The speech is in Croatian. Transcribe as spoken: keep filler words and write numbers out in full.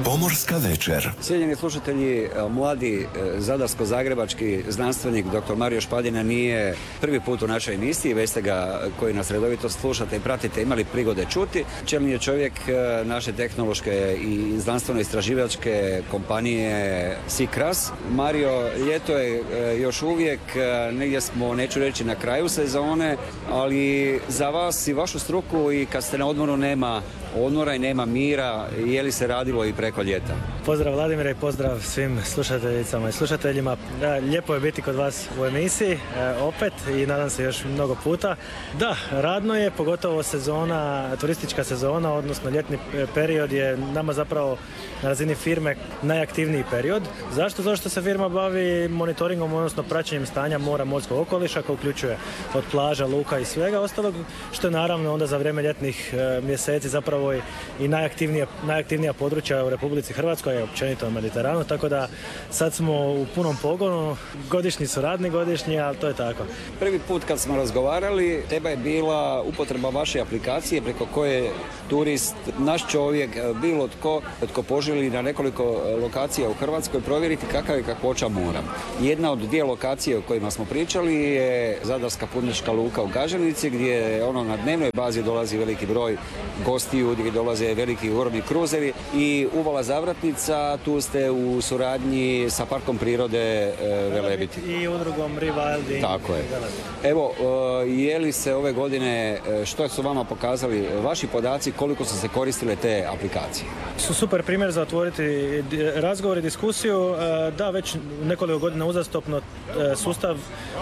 Pomorska večer. Cijenjeni slušatelji, mladi zadarsko-zagrebački znanstvenik doktor Mario Špadina nije prvi put u našoj emisiji, već ste ga, koji nas redovito slušate i pratite, imali prigode čuti. Čelni je čovjek naše tehnološke i znanstveno-istraživačke kompanije Sikras. Mario, ljeto je još uvijek, negdje smo, neću reći na kraju sezone, ali za vas i vašu struku i kad ste na odmoru nema odmora i nema mira, je li se radilo i preko ljeta? Pozdrav Vladimire i pozdrav svim slušateljicama i slušateljima. Da, lijepo je biti kod vas u emisiji, e, opet i nadam se još mnogo puta. Da, radno je, pogotovo sezona, turistička sezona, odnosno ljetni period je nama zapravo na razini firme najaktivniji period. Zašto? Zato što se firma bavi monitoringom, odnosno praćenjem stanja mora, morskog okoliša, koji uključuje od plaža, luka i svega ostalog, što je naravno onda za vrijeme ljetnih e, mjeseci zapravo i najaktivnija, najaktivnija područja u Republici Hrvatskoj i općenito u Mediteranu, tako da sad smo u punom pogonu, godišnji su radni godišnji, ali to je tako. Prvi put kad smo razgovarali, tema je bila upotreba vaše aplikacije preko koje turist, naš čovjek, bilo tko, tko poželi na nekoliko lokacija u Hrvatskoj provjeriti kakav je kakvoća mora. Jedna od dvije lokacije o kojima smo pričali je Zadarska putnička luka u Gaženici, gdje ono na dnevnoj bazi dolazi veliki broj gostiju, gdje dolaze veliki urodni kruzeri, i Uvala Zavratnica, tu ste u suradnji sa Parkom prirode e, Velebit. I udrugom Rivaldi. Tako je. Evo, e, je li se ove godine, što su vama pokazali vaši podaci, koliko su se koristile te aplikacije? Su super primjer za otvoriti razgovor i diskusiju. Da, već nekoliko godina uzastopno sustav